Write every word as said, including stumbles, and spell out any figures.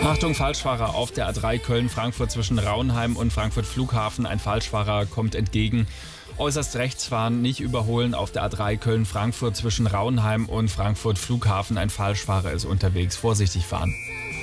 Achtung, Falschfahrer auf der A drei Köln-Frankfurt zwischen Raunheim und Frankfurt Flughafen. Ein Falschfahrer kommt entgegen. Äußerst rechts fahren, nicht überholen auf der A drei Köln-Frankfurt zwischen Raunheim und Frankfurt Flughafen. Ein Falschfahrer ist unterwegs. Vorsichtig fahren.